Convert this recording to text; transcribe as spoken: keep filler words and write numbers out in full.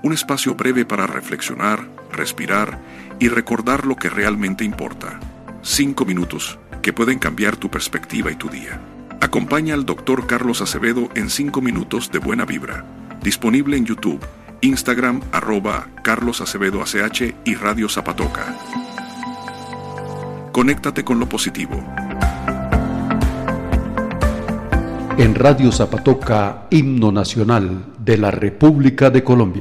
Un espacio breve para reflexionar, respirar y recordar lo que realmente importa. Cinco minutos que pueden cambiar tu perspectiva y tu día. Acompaña al doctor Carlos Acevedo en Cinco minutos de buena vibra. Disponible en YouTube, Instagram, arroba Carlos Acevedo A C H y Radio Zapatoca. Conéctate con lo positivo. En Radio Zapatoca, himno nacional de la República de Colombia.